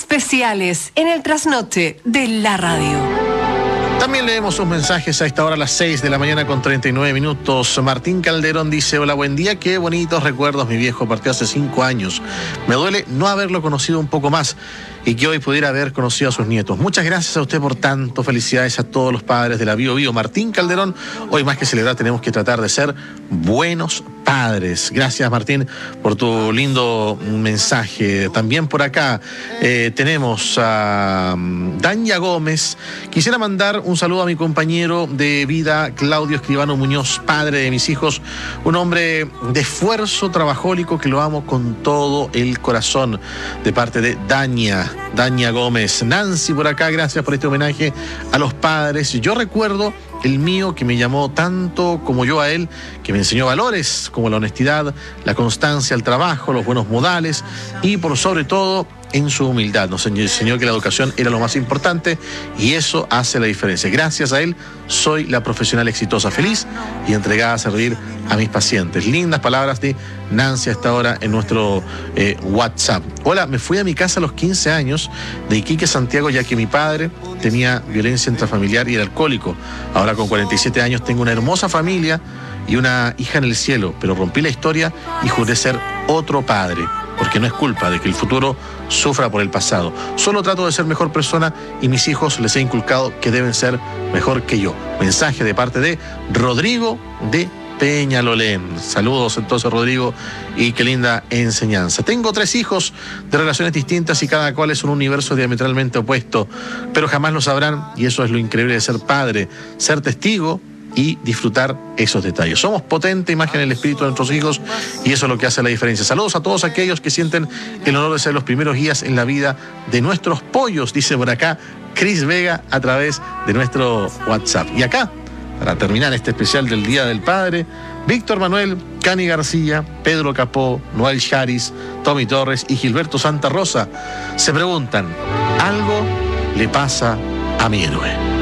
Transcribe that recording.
especiales en el trasnoche de la radio. También leemos sus mensajes a esta hora, a las 6 de la mañana con 39 minutos. Martín Calderón dice: hola, buen día, qué bonitos recuerdos, mi viejo partió hace 5 años. Me duele no haberlo conocido un poco más y que hoy pudiera haber conocido a sus nietos. Muchas gracias a usted por tanto, felicidades a todos los padres de la Bio Bio. Martín Calderón, hoy más que celebrar tenemos que tratar de ser buenos padres. Gracias, Martín, por tu lindo mensaje. También por acá tenemos a Dania Gómez. Quisiera mandar un saludo a mi compañero de vida, Claudio Escribano Muñoz, padre de mis hijos, un hombre de esfuerzo, trabajólico, que lo amo con todo el corazón, de parte de Dania Gómez. Nancy por acá, gracias por este homenaje a los padres. Yo recuerdo el mío, que me llamó tanto como yo a él, que me enseñó valores como la honestidad, la constancia, el trabajo, los buenos modales y por sobre todo en su humildad. Nos enseñó que la educación era lo más importante y eso hace la diferencia. Gracias a él soy la profesional exitosa, feliz y entregada a servir a mis pacientes. Lindas palabras de Nancy hasta ahora en nuestro WhatsApp. Hola, me fui a mi casa a los 15 años de Iquique, Santiago, ya que mi padre tenía violencia intrafamiliar y era alcohólico. Ahora con 47 años tengo una hermosa familia y una hija en el cielo, pero rompí la historia y juré ser otro padre, porque no es culpa de que el futuro sufra por el pasado. Solo trato de ser mejor persona y mis hijos les he inculcado que deben ser mejor que yo. Mensaje de parte de Rodrigo de Peñalolén. Saludos entonces, Rodrigo, y qué linda enseñanza. Tengo 3 hijos de relaciones distintas y cada cual es un universo diametralmente opuesto, pero jamás lo sabrán y eso es lo increíble de ser padre, ser testigo y disfrutar esos detalles. Somos potente imagen en el espíritu de nuestros hijos y eso es lo que hace la diferencia. Saludos a todos aquellos que sienten el honor de ser los primeros guías en la vida de nuestros pollos, dice por acá Cris Vega a través de nuestro WhatsApp. Y acá, para terminar este especial del Día del Padre, Víctor Manuel, Cani García, Pedro Capó, Noel Charis, Tommy Torres y Gilberto Santa Rosa se preguntan: algo le pasa a mi héroe.